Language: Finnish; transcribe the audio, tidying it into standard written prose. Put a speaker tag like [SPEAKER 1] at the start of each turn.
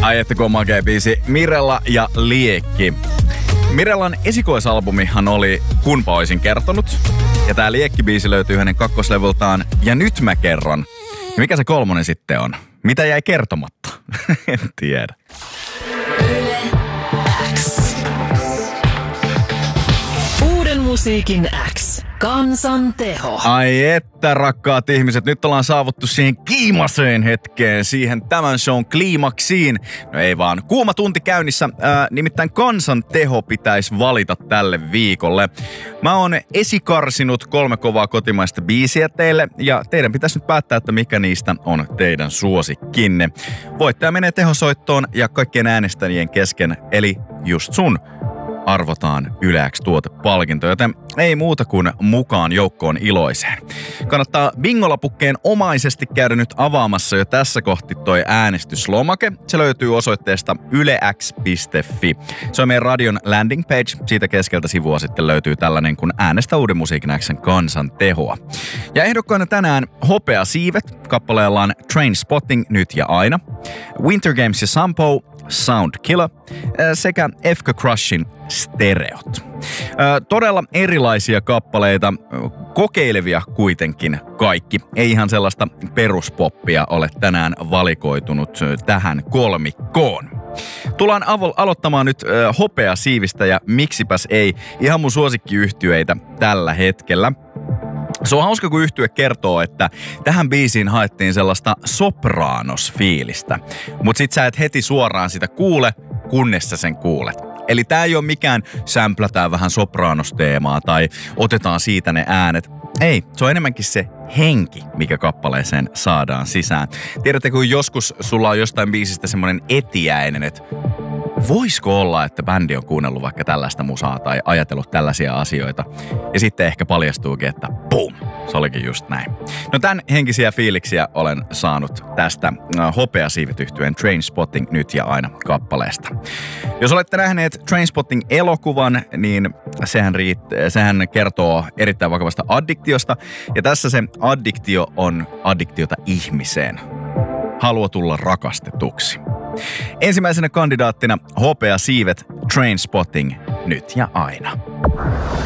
[SPEAKER 1] Ai että kun makea biisi. Mirella ja Liekki. Mirellan esikoisalbumihan oli Kunpa oisin kertonut. Ja tää Liekki-biisi löytyy hänen kakkoslevultaan Ja nyt mä kerron. Ja mikä se kolmonen sitten on? Mitä jäi kertomatta? En tiedä.
[SPEAKER 2] Uuden musiikin X. Kansan teho.
[SPEAKER 1] Ai että rakkaat ihmiset, nyt ollaan saavuttu siihen kiimaseen hetkeen, siihen tämän shown kliimaksiin. No ei vaan, kuuma tunti käynnissä, nimittäin kansan teho pitäisi valita tälle viikolle. Mä oon esikarsinut 3 kovaa kotimaista biisiä teille ja teidän pitäisi nyt päättää, että mikä niistä on teidän suosikkinne. Voittaja menee tehosoittoon ja kaikkien äänestäjien kesken, eli just sun arvotaan Yle X -tuotepalkinto, joten ei muuta kuin mukaan joukkoon iloiseen. Kannattaa bingolapukkeen omaisesti käydä nyt avaamassa jo tässä kohti toi äänestyslomake. Se löytyy osoitteesta ylex.fi. Se on meidän radion landing page. Siitä keskeltä sivua sitten löytyy tällainen kuin Äänestä uuden musiikin X:n kansan tehoa. Ja ehdokkaana tänään Hopea siivet kappaleellaan Trainspotting nyt ja aina, Winter Games ja Sampo, Sound Killer sekä Efka Crushin Stereot. Todella erilaisia kappaleita, kokeilevia kuitenkin kaikki. Ei ihan sellaista peruspoppia ole tänään valikoitunut tähän kolmikkoon. Tullaan aloittamaan nyt Hopea siivistä ja miksipäs ei, ihan mun suosikkiyhtyeitä tällä hetkellä. Se on hauska, kun yhtye kertoo, että tähän biisiin haettiin sellaista sopranos-fiilistä. Mut sit sä et heti suoraan sitä kuule, kunnes sä sen kuulet. Eli tää ei ole mikään sämplätään vähän sopranos-teemaa tai otetaan siitä ne äänet. Ei, se on enemmänkin se henki, mikä kappaleeseen saadaan sisään. Tiedätte, kun joskus sulla on jostain biisistä semmonen etiäinen, että voisiko olla, että bändi on kuunnellut vaikka tällaista musaa tai ajatellut tällaisia asioita. Ja sitten ehkä paljastuukin, että boom, se olikin just näin. No tämän henkisiä fiiliksiä olen saanut tästä Hopea siivet -yhtyeen Trainspotting nyt ja aina -kappaleesta. Jos olette nähneet Trainspotting-elokuvan, niin sehän kertoo erittäin vakavasta addiktiosta. Ja tässä se addiktio on addiktiota ihmiseen. Halua tulla rakastetuksi. Ensimmäisenä kandidaattina Hopea siivet Trainspotting nyt ja aina.